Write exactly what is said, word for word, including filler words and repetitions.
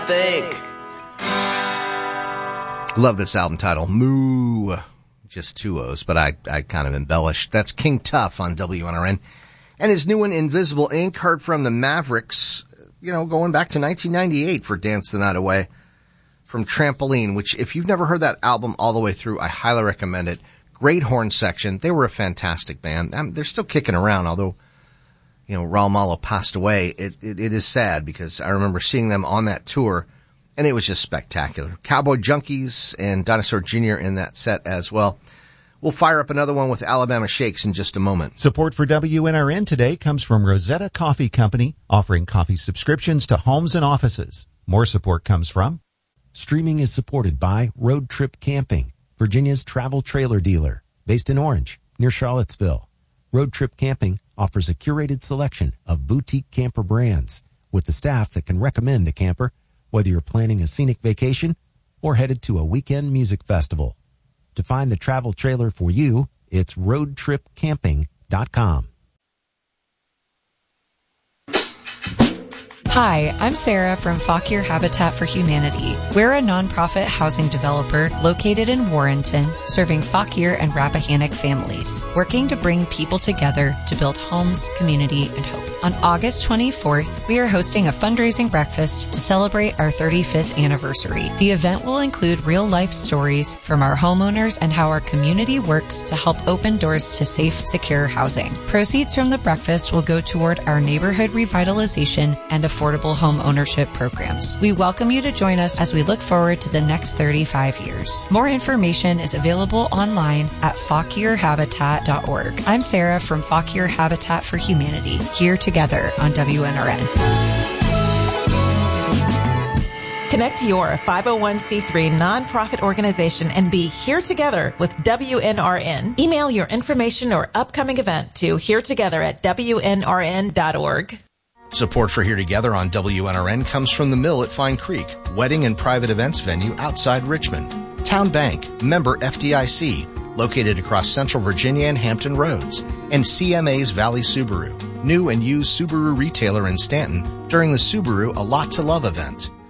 think. Love this album title, Moo. Just two O's, but I, I kind of embellished. That's King Tuff on W N R N. And his new one, Invisible Ink, heard from the Mavericks, you know, going back to nineteen ninety-eight for Dance the Night Away. From Trampoline, which if you've never heard that album all the way through, I highly recommend it. Great horn section. They were a fantastic band. Um, they're still kicking around, although, you know, Raul Malo passed away. It, it, it is sad because I remember seeing them on that tour, and it was just spectacular. Cowboy Junkies and Dinosaur Junior in that set as well. We'll fire up another one with Alabama Shakes in just a moment. Support for W N R N today comes from Rosetta Coffee Company, offering coffee subscriptions to homes and offices. More support comes from... Streaming is supported by Road Trip Camping, Virginia's travel trailer dealer, based in Orange, near Charlottesville. Road Trip Camping offers a curated selection of boutique camper brands with the staff that can recommend a camper, whether you're planning a scenic vacation or headed to a weekend music festival. To find the travel trailer for you, it's road trip camping dot com. Hi, I'm Sarah from Fauquier Habitat for Humanity. We're a nonprofit housing developer located in Warrenton, serving Fauquier and Rappahannock families, working to bring people together to build homes, community, and hope. On August twenty-fourth, we are hosting a fundraising breakfast to celebrate our thirty-fifth anniversary. The event will include real-life stories from our homeowners and how our community works to help open doors to safe, secure housing. Proceeds from the breakfast will go toward our neighborhood revitalization and affordable home ownership programs. We welcome you to join us as we look forward to the next thirty-five years. More information is available online at fauquier habitat dot org. I'm Sarah from Fauquier Habitat for Humanity, here together on W N R N. Connect your five oh one c three nonprofit organization and be here together with W N R N. Email your information or upcoming event to here together at W N R N dot org. Support for Here Together on W N R N comes from The Mill at Fine Creek, wedding and private events venue outside Richmond. Town Bank, member F D I C, located across Central Virginia and Hampton Roads. And C M A's Valley Subaru, new and used Subaru retailer in Stanton during the Subaru A Lot to Love event.